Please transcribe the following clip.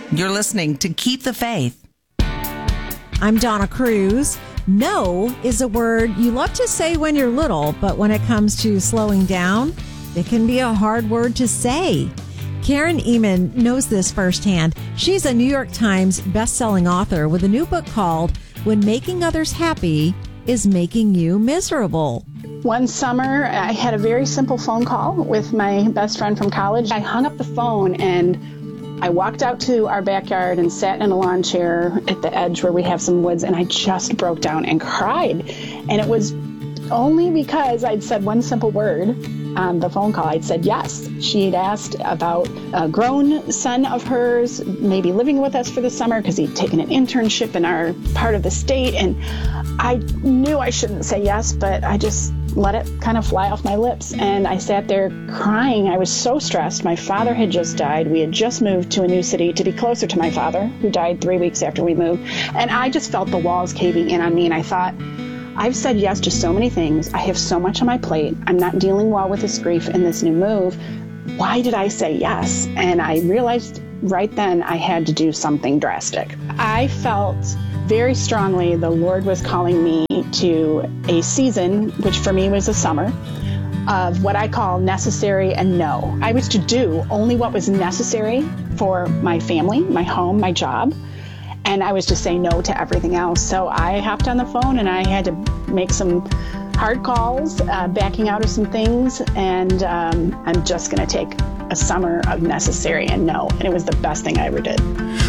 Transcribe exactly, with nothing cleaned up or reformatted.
You're listening to Keep the Faith. I'm Donna Cruz. No is a word you love to say when you're little, but when it comes to slowing down, it can be a hard word to say. Karen Ehman knows this firsthand. She's a New York Times best-selling author with a new book called When Making Others Happy is Making You Miserable. One summer, I had a very simple phone call with my best friend from college. I hung up the phone and I walked out to our backyard and sat in a lawn chair at the edge where we have some woods, and I just broke down and cried. And it was only because I'd said one simple word on the phone call. I'd said yes. She'd asked about a grown son of hers, maybe living with us for the summer because he'd taken an internship in our part of the state. And I knew I shouldn't say yes, but I just let it kind of fly off my lips. And I sat there crying. I was so stressed. My father had just died. We had just moved to a new city to be closer to my father, who died three weeks after we moved. And I just felt the walls caving in on me. And I thought, I've said yes to so many things. I have so much on my plate. I'm not dealing well with this grief in this new move. Why did I say yes? And I realized right then I had to do something drastic. I felt very strongly the Lord was calling me to a season, which for me was a summer, of what I call necessary and no. I was to do only what was necessary for my family, my home, my job. And I was to say no to everything else. So I hopped on the phone and I had to make some hard calls, uh, backing out of some things. And um, I'm just going to take a summer of necessary and no. And it was the best thing I ever did.